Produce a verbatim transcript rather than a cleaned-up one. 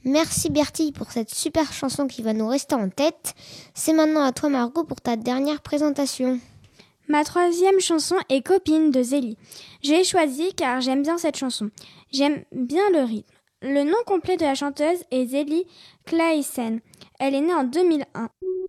Merci Bertie pour cette super chanson qui va nous rester en tête. C'est maintenant à toi Margot pour ta dernière présentation. Ma troisième chanson est Copine de Zélie. Je l'ai choisie car j'aime bien cette chanson. J'aime bien le rythme. Le nom complet de la chanteuse est Zélie Claessens. Elle est née en deux mille un.